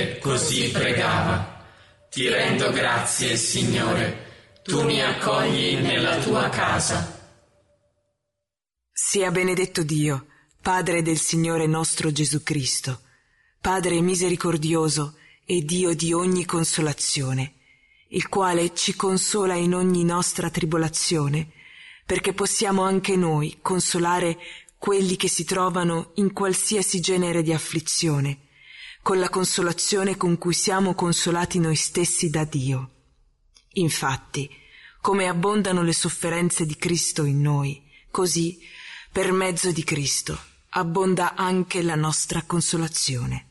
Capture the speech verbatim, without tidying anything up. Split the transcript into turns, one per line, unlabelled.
mentre così pregava. Ti rendo grazie, Signore, tu mi accogli nella tua casa.
Sia benedetto Dio, Padre del Signore nostro Gesù Cristo, Padre misericordioso e Dio di ogni consolazione, il quale ci consola in ogni nostra tribolazione, perché possiamo anche noi consolare quelli che si trovano in qualsiasi genere di afflizione, con la consolazione con cui siamo consolati noi stessi da Dio. Infatti, come abbondano le sofferenze di Cristo in noi, così, per mezzo di Cristo, abbonda anche la nostra consolazione.